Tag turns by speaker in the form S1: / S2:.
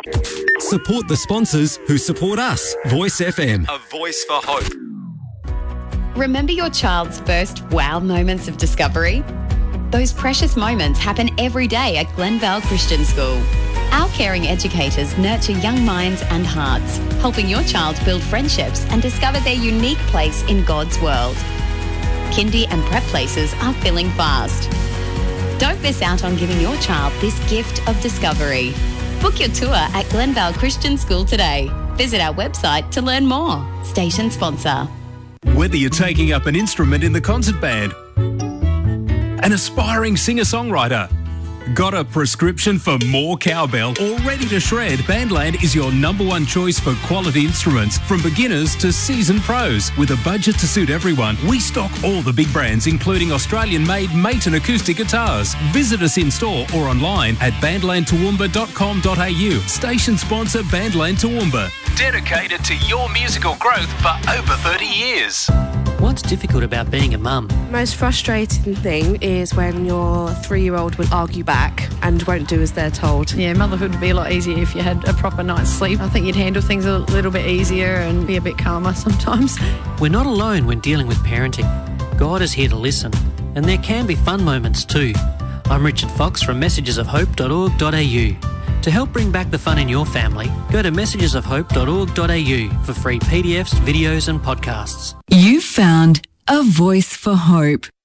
S1: Support the sponsors who support us. Voice FM. A voice for hope.
S2: Remember your child's first wow moments of discovery? Those precious moments happen every day at Glenvale Christian School. Our caring educators nurture young minds and hearts, helping your child build friendships and discover their unique place in God's world. Kindy and prep places are filling fast. Don't miss out on giving your child this gift of discovery. Book your tour at Glenvale Christian School today. Visit our website to learn more. Station sponsor.
S3: Whether you're taking up an instrument in the concert band, an aspiring singer-songwriter, got a prescription for more cowbell or ready to shred, Bandland is your #1 choice for quality instruments from beginners to seasoned pros. With a budget to suit everyone, we stock all the big brands including Australian-made Maton acoustic guitars. Visit us in store or online at bandlandtoowoomba.com.au. Station sponsor Bandland Toowoomba. Dedicated to your musical growth for over 30 years.
S4: What's difficult about being a mum?
S5: Most frustrating thing is when your 3-year-old will argue back and won't do as they're told.
S6: Yeah, motherhood would be a lot easier if you had a proper night's sleep. I think you'd handle things a little bit easier and be a bit calmer sometimes.
S4: We're not alone when dealing with parenting. God is here to listen, and there can be fun moments too. I'm Richard Fox from messagesofhope.org.au. To help bring back the fun in your family, go to messagesofhope.org.au for free PDFs, videos and podcasts.
S7: You found a voice for hope.